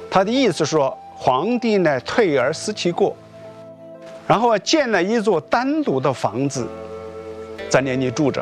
他的意思是说，皇帝呢退而思其过，然后建了一座单独的房子，在那里住着，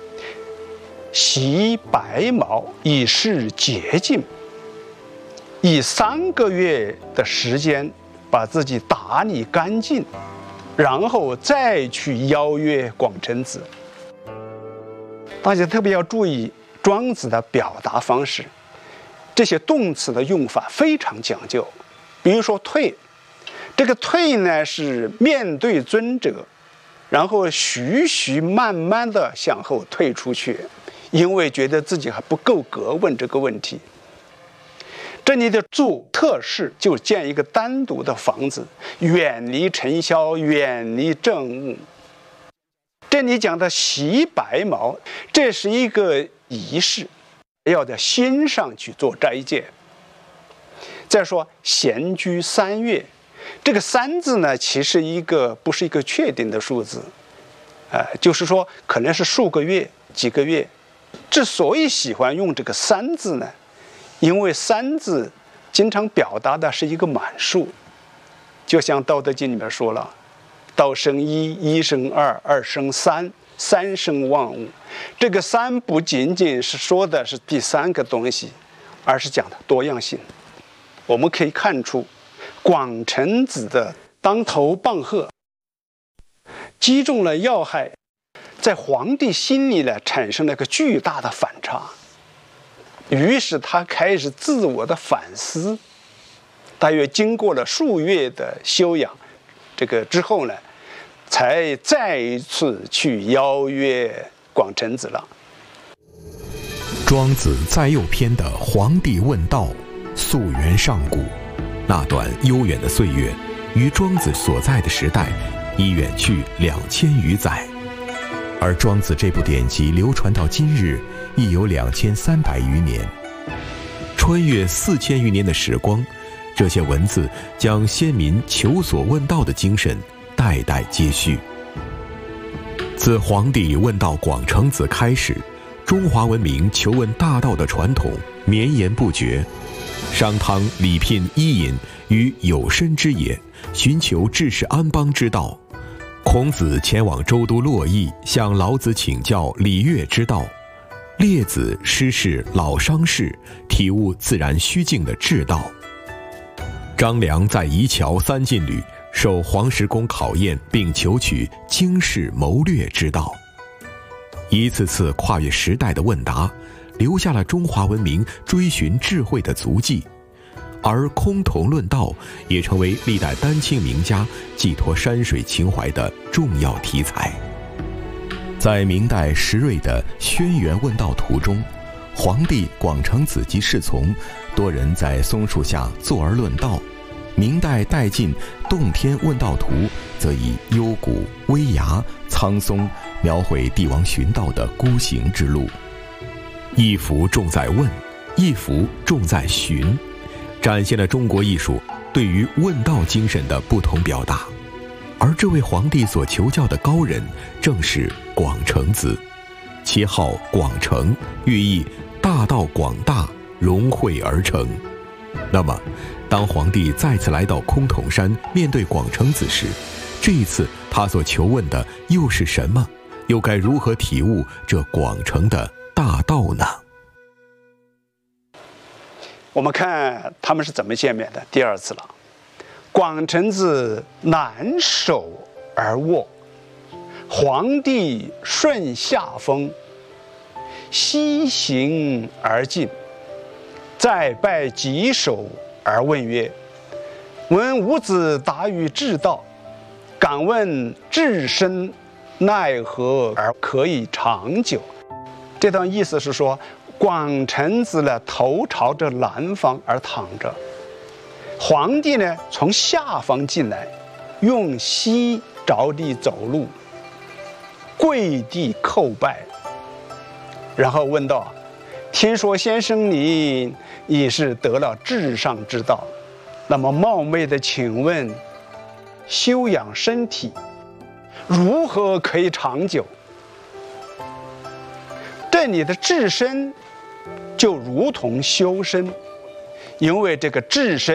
洗白毛以示洁净，以3个月的时间把自己打理干净，然后再去邀约广成子。大家特别要注意庄子的表达方式，这些动词的用法非常讲究。比如说退，这个退呢是面对尊者，然后徐徐慢慢的向后退出去，因为觉得自己还不够格问这个问题。这里的做特事就建一个单独的房子，远离尘嚣，远离政务。这里讲的洗白毛，这是一个仪式，要在心上去做斋戒。再说闲居3月，这个3字呢，其实不是一个确定的数字，就是说可能是数个月、几个月。之所以喜欢用这个3字呢，因为3字经常表达的是一个满数，就像《道德经》里面说了，道生一，一生二，二生三，三生万物。这个3不仅仅是说的是第3个东西，而是讲的多样性。我们可以看出，广成子的当头棒喝，击中了要害，在皇帝心里呢产生了一个巨大的反差。于是他开始自我的反思，大约经过了数月的修养，这个之后呢，才再一次去邀约广成子了。 庄子在右篇的皇帝问道，溯源上古，那段悠远的岁月，于庄子所在的时代已远去2000余载，而庄子这部典籍流传到今日，亦有2300余年。穿越4000余年的时光，这些文字将先民求索问道的精神代代接续。自皇帝问道广成子开始，中华文明求问大道的传统绵延不绝。商汤礼聘伊尹于有申之野，寻求治世安邦之道。孔子前往周都洛邑，向老子请教礼乐之道。列子师事老商士，体悟自然虚静的至道。张良在夷桥3进旅，受黄石公考验，并求取经世谋略之道。一次次跨越时代的问答，留下了中华文明追寻智慧的足迹，而空峒论道也成为历代丹青名家寄托山水情怀的重要题材。在明代石瑞的《轩辕问道图》中，皇帝、广成子及侍从多人在松树下坐而论道。明代戴进《洞天问道图》则以幽谷、危崖、苍松描绘帝王寻道的孤行之路。一幅重在问，一幅重在寻，展现了中国艺术对于问道精神的不同表达。而这位皇帝所求教的高人正是广成子，其号广成，寓意大道广大，融汇而成。那么当皇帝再次来到崆峒山面对广成子时，这一次他所求问的又是什么？又该如何体悟这广成的大道呢？ 我们看他们是怎么见面的，第2次了。广成子南手而握，皇帝顺下风，西行而进，再拜稽首而问曰：闻吾子达于至道，敢问至身奈何而可以长久？这段意思是说，广成子呢头朝着南方而躺着，皇帝呢从下方进来，用膝着地走路，跪地叩拜，然后问道：听说先生你已是得了至上之道，那么冒昧的请问，修养身体如何可以长久？这里的至身就如同修身，因为这个至身